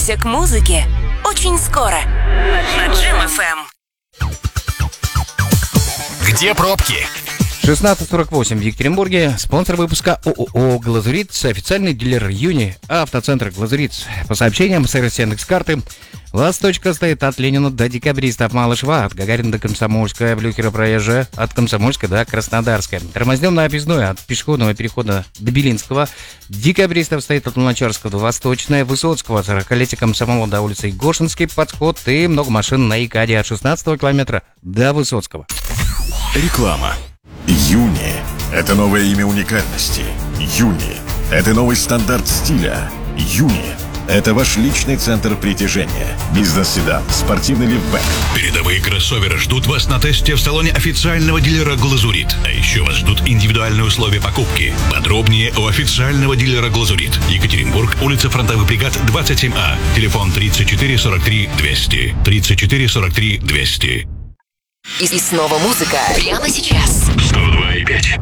Приготовься к музыке очень скоро на Джем FM. Где пробки? 16:48 в Екатеринбурге. Спонсор выпуска ООО «Глазуриц», официальный дилер «Юни», автоцентр «Глазуриц». По сообщениям сервиса Яндекс.Карты, вас точка стоит от Ленина до Декабристов, Малышева, от Гагарина до Комсомольская, Блюхера проезжая, от Комсомольской до Краснодарская. Тормознем на Объездной, от пешеходного перехода до Белинского. Декабристов стоит от Луначарского до Восточная, Высоцкого, 40-летия Комсомола до улицы Гошинский, подход и много машин на Икаде от 16 километра до Высоцкого. Реклама. Юни – это новое имя уникальности. Юни – это новый стандарт стиля. Юни – это ваш личный центр притяжения. Бизнес-седан, спортивный лифтбэк. Передовые кроссоверы ждут вас на тесте в салоне официального дилера «Глазурит». А еще вас ждут индивидуальные условия покупки. Подробнее у официального дилера «Глазурит». Екатеринбург, улица Фронтовых бригад, 27А. Телефон 34 43 200. 34 43 200. И снова музыка прямо сейчас. 102,5.